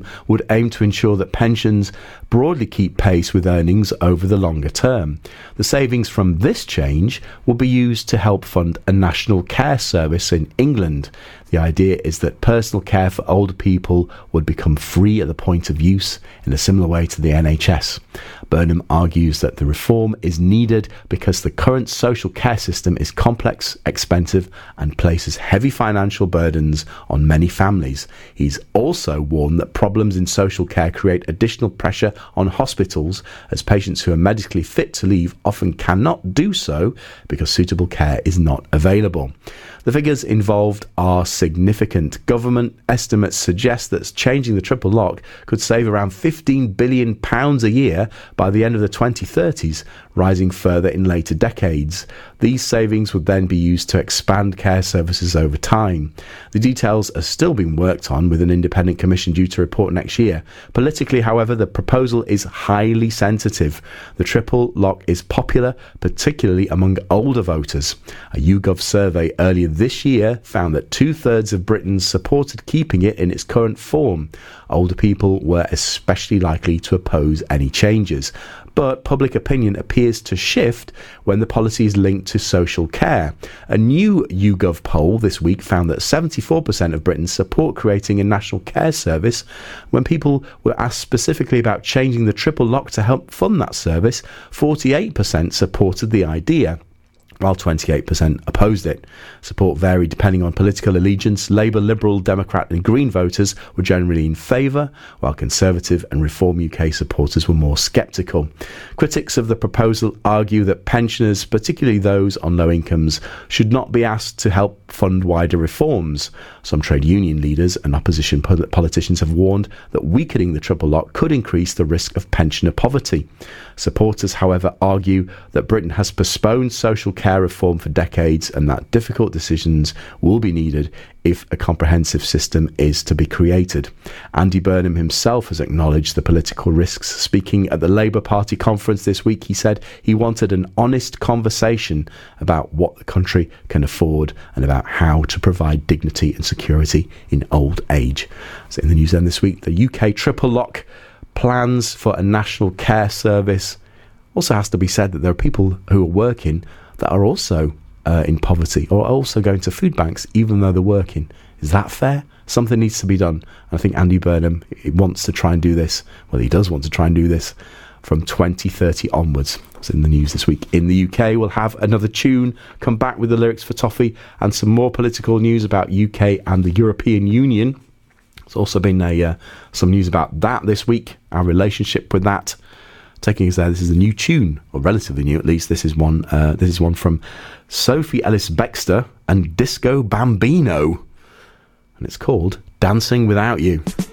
would aim to ensure that pensions broadly keep pace with earnings over the longer term. The savings from this change will be used to help fund a national care service in England. The idea is that personal care for older people would become free at the point of use in a similar way to the NHS. Burnham argues that the reform is needed because the current social care system is complex, expensive, and places heavy financial burdens on many families. He's also warned that problems in social care create additional pressure on hospitals, as patients who are medically fit to leave often cannot do so because suitable care is not available. The figures involved are significant. Government estimates suggest that changing the triple lock could save around £15 billion a year by the end of the 2030s, rising further in later decades. These savings would then be used to expand care services over time. The details are still being worked on, with an independent commission due to report next year. Politically, however, the proposal is highly sensitive. The triple lock is popular, particularly among older voters. A YouGov survey earlier this year found that 2/3 of Britons supported keeping it in its current form. Older people were especially likely to oppose any changes. But public opinion appears to shift when the policy is linked to social care. A new YouGov poll this week found that 74% of Britons support creating a national care service. When people were asked specifically about changing the triple lock to help fund that service, 48% supported the idea, while 28% opposed it. Support varied depending on political allegiance. Labour, Liberal, Democrat and Green voters were generally in favour, while Conservative and Reform UK supporters were more sceptical. Critics of the proposal argue that pensioners, particularly those on low incomes, should not be asked to help fund wider reforms. Some trade union leaders and opposition politicians have warned that weakening the triple lock could increase the risk of pensioner poverty. Supporters, however, argue that Britain has postponed social care reform for decades and that difficult decisions will be needed if a comprehensive system is to be created. Andy Burnham himself has acknowledged the political risks. Speaking at the Labour Party conference this week, he said he wanted an honest conversation about what the country can afford and about how to provide dignity and security in old age. So in the news then this week, the UK triple lock plans for a national care service. Also has to be said that there are people who are working that are also in poverty or are also going to food banks even though they're working. Is that fair? Something needs to be done. I think Andy Burnham wants to try and do this. Well, he does want to try and do this from 2030 onwards. It's in the news this week. In the UK, we'll have another tune, come back with the lyrics for Toffee and some more political news about UK and the European Union. There's also been some news about that this week, our relationship with that. Taking us there, this is a new tune, or relatively new at least. This is one from Sophie Ellis-Bextor and Disco Bambino, and it's called Dancing Without You.